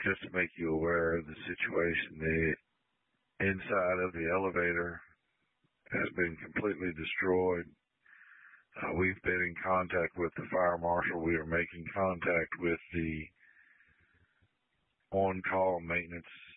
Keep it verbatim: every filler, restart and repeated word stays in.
just to make you aware of the situation, the inside of the elevator has been completely destroyed. Uh, we've been in contact with the fire marshal. We are making contact with the on-call maintenance